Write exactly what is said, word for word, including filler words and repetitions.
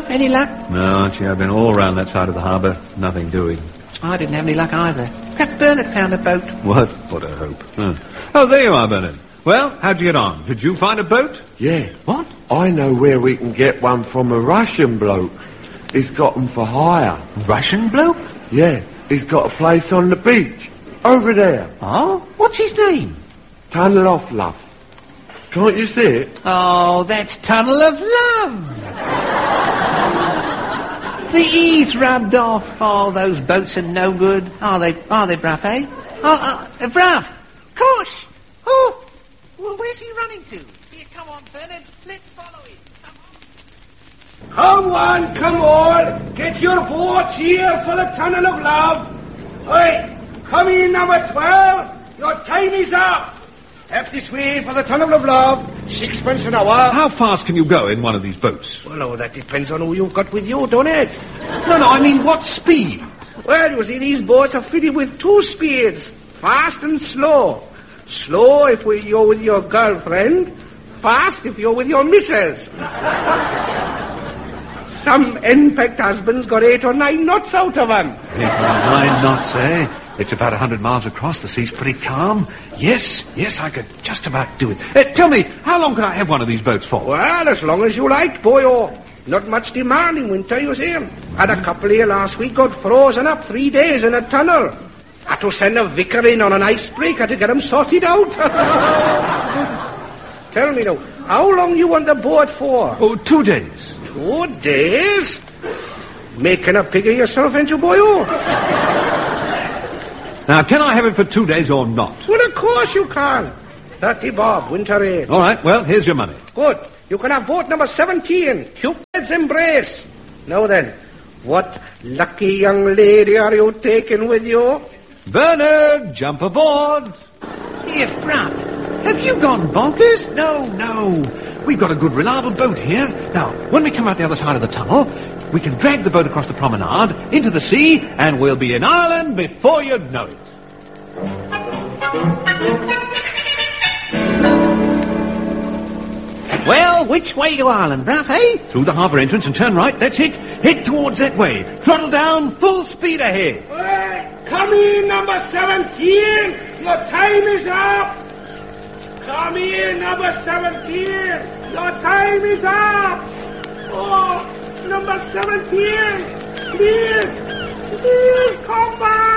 Any luck? No, Archie, I've been all round that side of the harbour. Nothing doing. I didn't have any luck either. Perhaps Bernard found a boat. What? What a hope. Huh. Oh, there you are, Bernard. Well, how'd you get on? Did you find a boat? Yeah. What? I know where we can get one from a Russian bloke. He's got them for hire. Russian bloke? Yeah, he's got a place on the beach. Over there. Oh? What's his name? Tunnel of Love. Can't you see it? Oh, that's Tunnel of Love. The E's rubbed off. Oh, those boats are no good. Are they, are they, Bruff, eh? Oh, uh, Bruff! Gosh! Oh! Well, where's he running to? Here, come on, Bernard. Let's follow him. Come on, come on. Get your boats here for the Tunnel of Love. Hey, come in, number twelve. Your time is up. Step this way for the Tunnel of Love. Sixpence an hour. How fast can you go in one of these boats? Well, oh, that depends on who you've got with you, don't it? No, no, I mean, what speed? Well, you see, these boats are fitted with two speeds. Fast and slow. Slow if we, you're with your girlfriend. Fast if you're with your missus. Some henpecked husband's got eight or nine knots out of them. Eight or nine knots, eh? It's about a hundred miles across. The sea's pretty calm. Yes, yes, I could just about do it. Uh, tell me, how long can I have one of these boats for? Well, as long as you like, boyo. Not much demand in winter, you see. Had a couple here last week got frozen up three days in a tunnel. Had to send a vicar in on an icebreaker to get them sorted out. Tell me now, how long you want the boat for? Oh, two days. Two days? Making a pig of yourself, ain't you, boyo? Now, can I have it for two days or not? Well, of course you can. Thirty bob, winter rates. All right, well, here's your money. Good. You can have boat number seventeen, Cupid's Embrace. Now then, what lucky young lady are you taking with you? Bernard, jump aboard. Here, Bruff. Have you gone bonkers? No, no. We've got a good, reliable boat here. Now, when we come out the other side of the tunnel, we can drag the boat across the promenade into the sea, and we'll be in Ireland before you know it. Well, which way to Ireland, Bruff, eh? Through the harbour entrance and turn right, that's it. Head towards that way. Throttle down, full speed ahead. Hey, come in, number seventeen. Your time is up. Come in, number seventeen. Your time is up. Oh, number seventeen. Please, please come back.